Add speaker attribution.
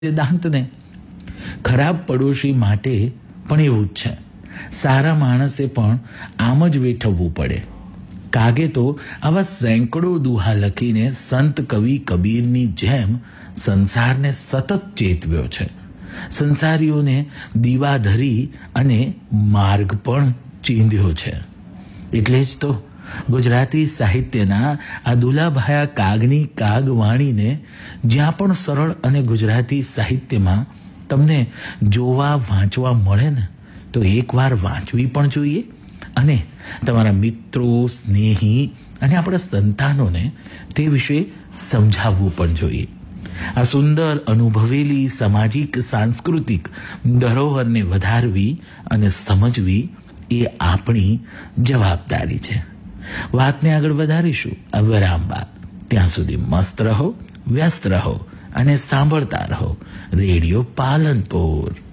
Speaker 1: દાંતને. ખરાબ પડોશી માટે પણ એવું જ છે. સારા માણસે પણ આમ જ વેઠવવું પડે. કાગે તો આવા સેંકડો દુહા લખીને સંત કવિ કબીરની જેમ સંસારને સતત ચેતવ્યો છે. સંસારીઓને દીવા ધરી અને માર્ગ પણ ચીંધ્યો છે. એટલે જ તો ગુજરાતી સાહિત્યના આ દુલાભાયા કાગની કાગવાણીને જ્યાં પણ સરળ અને ગુજરાતી સાહિત્યમાં તમને જોવા વાંચવા મળે ને તો એકવાર વાંચવી પણ જોઈએ અને તમારા મિત્રો, સ્નેહી અને આપણા સંતાનોને તે વિશે સમજાવવું પણ જોઈએ. આ સુંદર અનુભવેલી સામાજિક સાંસ્કૃતિક ધરોહરને વધારવી અને સમજવી એ આપણી જવાબદારી છે. વાતને આગળ વધારીશું આ વિરામ બાદ. ત્યાં સુધી મસ્ત રહો, વ્યસ્ત રહો અને સાંભળતા રહો રેડિયો પાલનપુર.